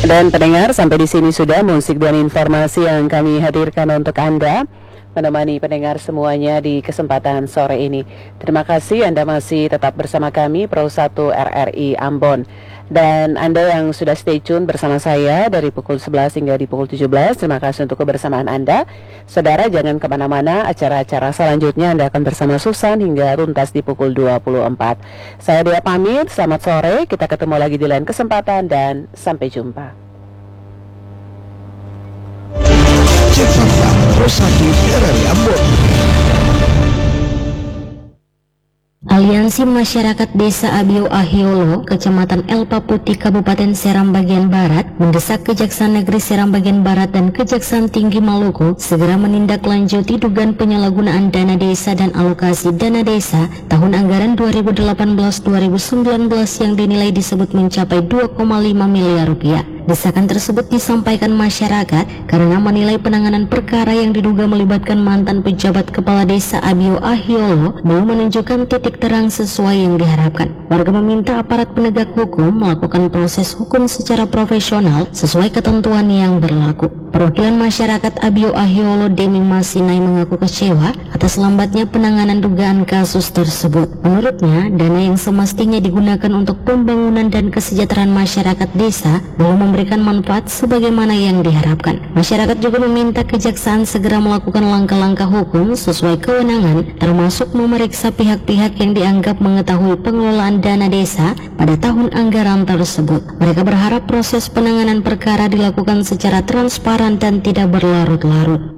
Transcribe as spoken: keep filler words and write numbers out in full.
Dan pendengar, sampai di sini sudah musik dan informasi yang kami hadirkan untuk Anda, menemani pendengar semuanya di kesempatan sore ini. Terima kasih Anda masih tetap bersama kami Pro satu R R I Ambon. Dan Anda yang sudah stay tune bersama saya dari pukul sebelas hingga di pukul tujuh belas, terima kasih untuk kebersamaan Anda. Saudara, jangan kemana-mana, acara-acara selanjutnya Anda akan bersama Susan hingga tuntas di pukul dua puluh empat. Saya Dea pamit, selamat sore, kita ketemu lagi di lain kesempatan dan sampai jumpa. Jakarta Pro satu R R I Ambon. Aliansi Masyarakat Desa Abio Ahiolo, Kecamatan Elpa Putih, Kabupaten Seram bagian Barat, mendesak Kejaksaan Negeri Seram bagian Barat dan Kejaksaan Tinggi Maluku segera menindaklanjuti dugaan penyalahgunaan dana desa dan alokasi dana desa tahun anggaran dua ribu delapan belas dua ribu sembilan belas yang dinilai disebut mencapai dua koma lima miliar rupiah. Desakan tersebut disampaikan masyarakat karena menilai penanganan perkara yang diduga melibatkan mantan pejabat kepala desa Abio Ahiolo belum menunjukkan titik terang sesuai yang diharapkan. Warga meminta aparat penegak hukum melakukan proses hukum secara profesional sesuai ketentuan yang berlaku. Perwakilan masyarakat Abio Ahiolo Demi Masinai mengaku kecewa atas lambatnya penanganan dugaan kasus tersebut. Menurutnya, dana yang semestinya digunakan untuk pembangunan dan kesejahteraan masyarakat desa belum memberikan manfaat sebagaimana yang diharapkan. Masyarakat juga meminta kejaksaan segera melakukan langkah-langkah hukum sesuai kewenangan, termasuk memeriksa pihak-pihak yang dianggap mengetahui pengelolaan dana desa pada tahun anggaran tersebut. Mereka berharap proses penanganan perkara dilakukan secara transparan dan tidak berlarut-larut.